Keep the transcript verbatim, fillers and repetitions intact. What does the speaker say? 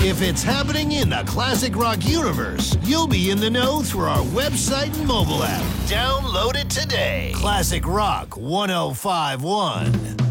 If it's happening in the classic rock universe, you'll be in the know through our website and mobile app. Download it today. Classic Rock ten fifty-one.